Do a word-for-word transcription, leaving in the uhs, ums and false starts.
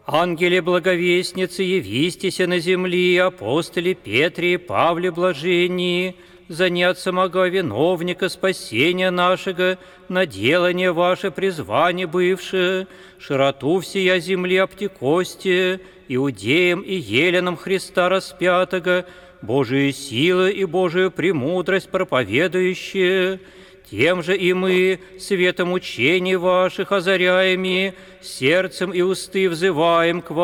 Ангеле благовестницы, явистеся на земли, апостоле Петре и Павле блаженнии, за не от самого виновника спасения нашего, на делание ваше призвание бывшее, широту всея земли обтекости, иудеям и еленам Христа распятого, Божию силу и Божию премудрость проповедующие, тем же и мы, светом учений ваших озаряеми, сердцем и усты взываем к вам.